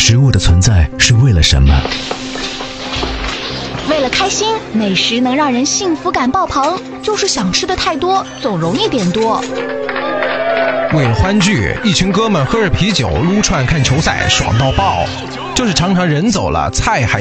食物的存在是为了什么？ 为了开心，美食能让人幸福感爆棚，就是想吃的太多，总容易点多。 为了欢聚，一群哥们喝着啤酒撸串看球赛，爽到爆。就是常常人走了，菜还